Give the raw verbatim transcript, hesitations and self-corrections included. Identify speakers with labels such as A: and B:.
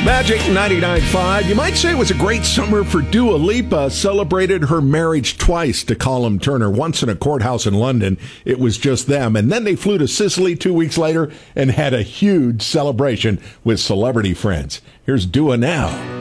A: Magic ninety-nine point five. You might say it was a great summer for Dua Lipa. Celebrated her marriage twice to Callum Turner, once in a courthouse in London. It was just them. And then they flew to Sicily two weeks later and had a huge celebration with celebrity friends. Here's Dua now.